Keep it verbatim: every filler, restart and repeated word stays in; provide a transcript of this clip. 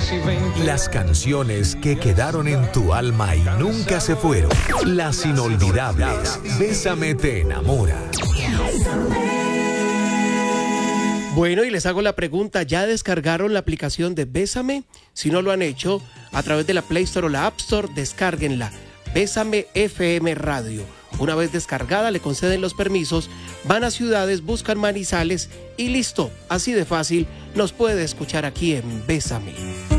Las canciones que quedaron en tu alma y nunca se fueron. Las inolvidables. Bésame te enamora. Bueno, y les hago la pregunta, ¿ya descargaron la aplicación de Bésame? Si no lo han hecho, a través de la Play Store o la App Store, descárguenla. Bésame F M Radio. Una vez descargada, le conceden los permisos, van a ciudades, buscan Manizales y listo. Así de fácil, nos puede escuchar aquí en Bésame.